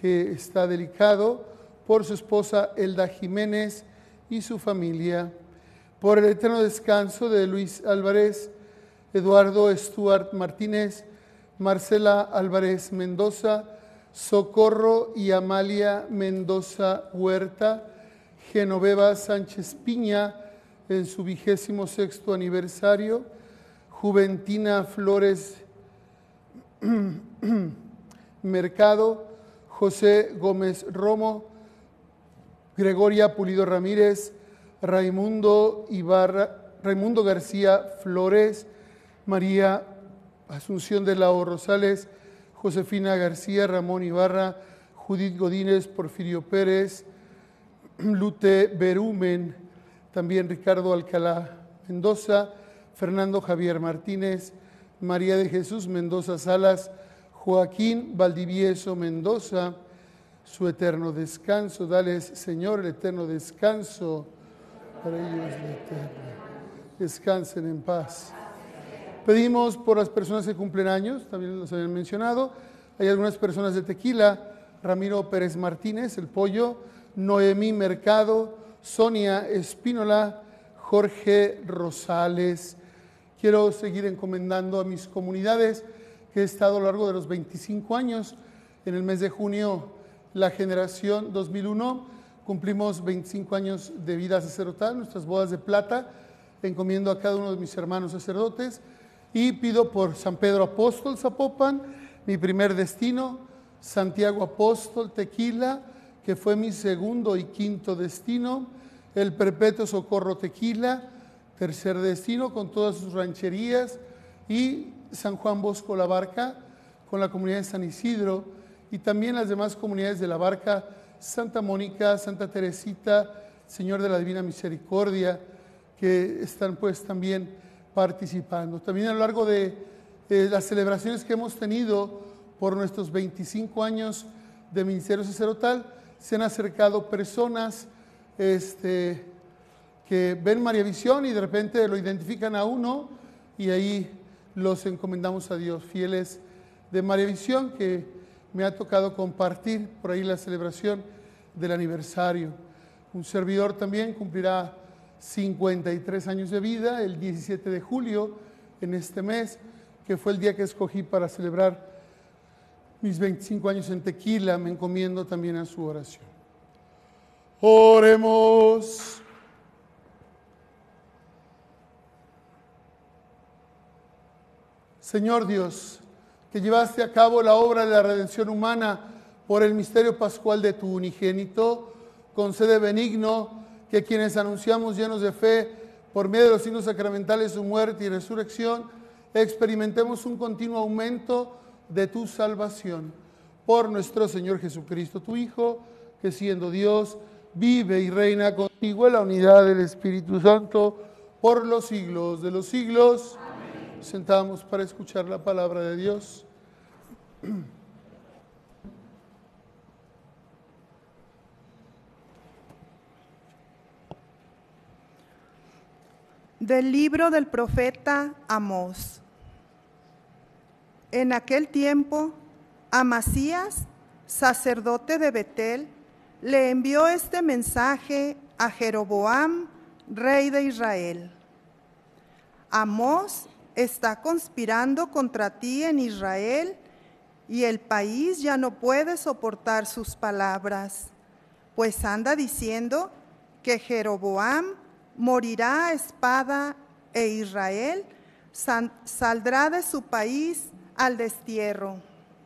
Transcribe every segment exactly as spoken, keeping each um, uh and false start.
que está delicado, por su esposa Elda Jiménez y su familia, por el eterno descanso de Luis Álvarez, Eduardo Stuart Martínez, Marcela Álvarez Mendoza, Socorro y Amalia Mendoza Huerta, Genoveva Sánchez Piña en su vigésimo sexto aniversario, Juventina Flores Mercado, José Gómez Romo, Gregoria Pulido Ramírez, Raimundo Ibarra, Raimundo García Flores, María Asunción de Lao Rosales, Josefina García, Ramón Ibarra, Judith Godínez, Porfirio Pérez, Lute Berumen, también Ricardo Alcalá Mendoza, Fernando Javier Martínez, María de Jesús Mendoza Salas, Joaquín Valdivieso Mendoza, su eterno descanso. Dales, Señor, el eterno descanso para ellos, el eterno. Descansen en paz. Pedimos por las personas que cumplen años, también los habían mencionado. Hay algunas personas de Tequila: Ramiro Pérez Martínez, el Pollo, Noemí Mercado, Sonia Espínola, Jorge Rosales. Quiero seguir encomendando a mis comunidades que he estado a lo largo de los veinticinco años. En el mes de junio, la generación dos mil uno, cumplimos veinticinco años de vida sacerdotal, nuestras bodas de plata. Encomiendo a cada uno de mis hermanos sacerdotes y pido por San Pedro Apóstol Zapopan, mi primer destino, Santiago Apóstol Tequila, que fue mi segundo y quinto destino, el Perpetuo Socorro Tequila, tercer destino con todas sus rancherías, y San Juan Bosco La Barca con la comunidad de San Isidro, y también las demás comunidades de La Barca, Santa Mónica, Santa Teresita, Señor de la Divina Misericordia, que están pues también participando. También a lo largo de eh, las celebraciones que hemos tenido por nuestros veinticinco años de ministerio sacerdotal, se han acercado personas este, que ven María Visión y de repente lo identifican a uno, y ahí los encomendamos a Dios. Fieles de María Visión, que me ha tocado compartir por ahí la celebración del aniversario. Un servidor también cumplirá cincuenta y tres años de vida el diecisiete de julio, en este mes, que fue el día que escogí para celebrar mis veinticinco años en Tequila. Me encomiendo también a su oración. Oremos. Señor Dios, que llevaste a cabo la obra de la redención humana por el misterio pascual de tu unigénito, concede benigno que quienes anunciamos llenos de fe por medio de los signos sacramentales su muerte y resurrección, experimentemos un continuo aumento de tu salvación. Por nuestro Señor Jesucristo, tu Hijo, que siendo Dios, vive y reina contigo en la unidad del Espíritu Santo por los siglos de los siglos. Amén. Sentamos para escuchar la palabra de Dios. Del libro del profeta Amós. En aquel tiempo, Amasías, sacerdote de Betel, le envió este mensaje a Jeroboam, rey de Israel. Amós está conspirando contra ti en Israel, y el país ya no puede soportar sus palabras, pues anda diciendo que Jeroboam morirá a espada e Israel saldrá de su país al destierro.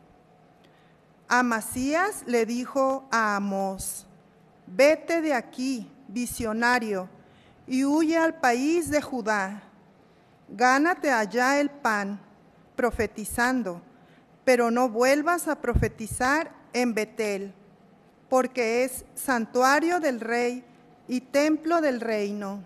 Amasías le dijo a Amós: vete de aquí, visionario, y huye al país de Judá. Gánate allá el pan, profetizando, pero no vuelvas a profetizar en Betel, porque es santuario del rey y templo del reino.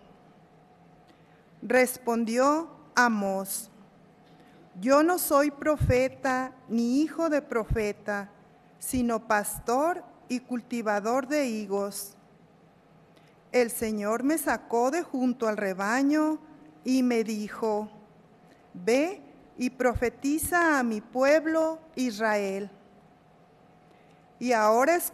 Respondió Amós: yo no soy profeta ni hijo de profeta, sino pastor y cultivador de higos. El Señor me sacó de junto al rebaño y me dijo: ve y profetiza a mi pueblo Israel. y ahora es